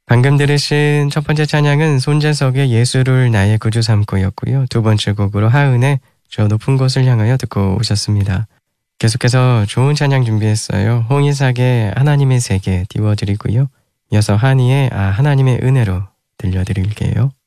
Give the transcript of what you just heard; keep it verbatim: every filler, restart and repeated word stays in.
방금 들으신 첫 번째 찬양은 손재석의 예수를 나의 구주 삼고였고요. 두 번째 곡으로 하은의 저 높은 곳을 향하여 듣고 오셨습니다. 계속해서 좋은 찬양 준비했어요. 홍이삭의 하나님의 세계 띄워드리고요. 이어서 한이의 아 하나님의 은혜로 들려드릴게요.